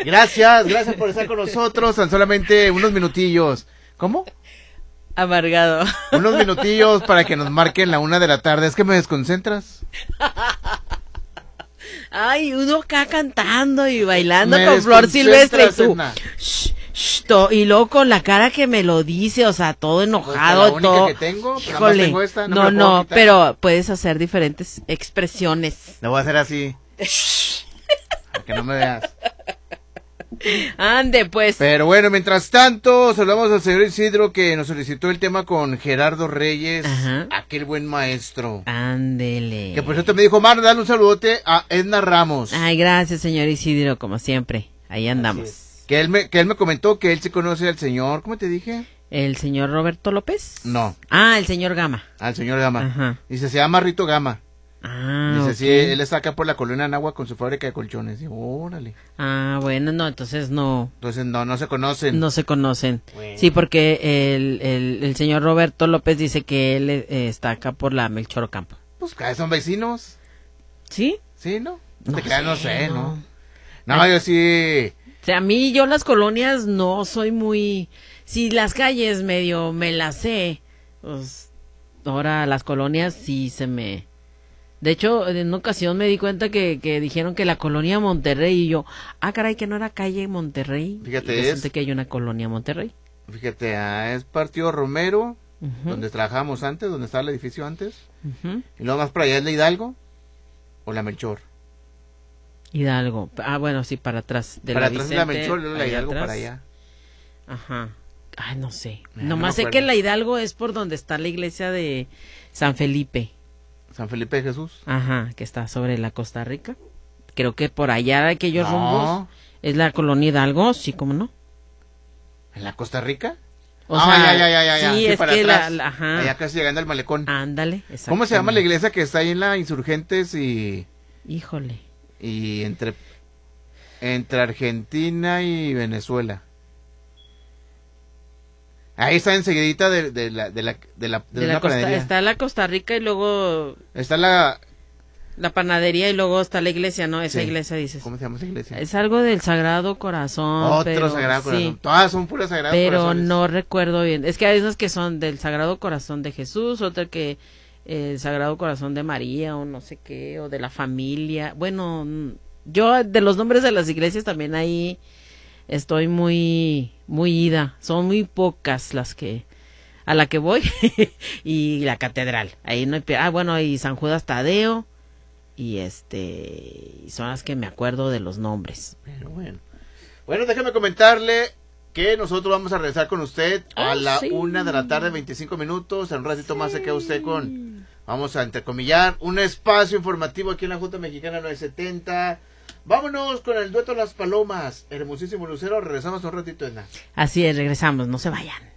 Gracias por estar con nosotros, tan solamente unos minutillos. ¿Cómo? Amargado. Unos minutillos para que nos marquen la 1 de la tarde. Es que me desconcentras. Ay, uno acá cantando y bailando con Flor Silvestre y tú. Y luego con la cara que me lo dice, o sea, todo enojado, pues todo. Que tengo, híjole, tengo esta, no, pero puedes hacer diferentes expresiones. Lo voy a hacer así. Para que no me veas. Ande, pues. Pero bueno, mientras tanto, saludamos al señor Isidro que nos solicitó el tema con Gerardo Reyes, ajá, aquel buen maestro. Ándele. Que por cierto me dijo, Mar, dale un saludote a Edna Ramos. Ay, gracias, señor Isidro, como siempre. Ahí andamos. Que él me comentó que él sí conoce al señor, ¿cómo te dije? ¿El señor Roberto López? No. Ah, el señor Gama. Al señor Gama. Ajá. Dice, se llama Rito Gama. Ah, dice, okay. sí, él está acá por la colonia Anáhuac con su fábrica de colchones. Digo, órale. Ah, bueno, no, entonces no. Entonces no se conocen. No se conocen. Bueno. Sí, porque el señor Roberto López dice que él está acá por la Melchor Ocampo. Pues cada vez son vecinos. ¿Sí? Sí, ¿no? No te creas, no sé, no. No, yo sí. O sea, a mí yo las colonias no soy muy... Si las calles medio me las sé, pues ahora las colonias sí se me... De hecho, en una ocasión me di cuenta que dijeron que la colonia Monterrey y yo, caray, que no era calle Monterrey. Fíjate, y que hay una colonia Monterrey. Fíjate, es Partido Romero, Uh-huh. donde trabajábamos antes, donde estaba el edificio antes. Uh-huh. Y luego más para allá es la Hidalgo o la Melchor. Hidalgo. Bueno, sí, para atrás. Para atrás es la Melchor, luego la Hidalgo atrás. para allá. Ajá. Ay, no sé. No Nomás me sé que acuerdo. la Hidalgo es por donde está la iglesia de San Felipe. San Felipe de Jesús. Ajá, que está sobre la Costa Rica. Creo que por allá, aquellos No. rumbos, es la colonia Hidalgo, sí, ¿cómo no? ¿En la Costa Rica? O sea, ya. sí, es para que atrás. ajá. Allá casi llegando al malecón. Ándale, ¿Cómo se llama la exactamente. iglesia que está ahí en la Insurgentes y Híjole. entre Argentina y Venezuela? Ahí está enseguidita de una panadería. Está la Costa Rica y luego Está la... la panadería y luego está la iglesia, ¿no? Esa Sí. iglesia dices. ¿Cómo se llama esa iglesia? Es algo del Sagrado Corazón. Otro Sagrado Corazón. Sí, Todas son puras Sagradas pero Corazones. no recuerdo bien. Es que hay unas que son del Sagrado Corazón de Jesús, otra que el Sagrado Corazón de María o no sé qué, o de la familia. Bueno, yo de los nombres de las iglesias también ahí estoy muy ida. Son muy pocas las que a la que voy y la catedral. Ahí no hay bueno, y San Judas Tadeo y son las que me acuerdo de los nombres. Pero bueno, déjame comentarle que nosotros vamos a regresar con usted a la sí. 1 de la tarde, 25 minutos. En un ratito más se queda usted con, vamos a entrecomillar, un espacio informativo aquí en la Junta Mexicana 970. Vámonos con el dueto Las Palomas, hermosísimo Lucero. Regresamos un ratito, Edna. Así es, regresamos, no se vayan.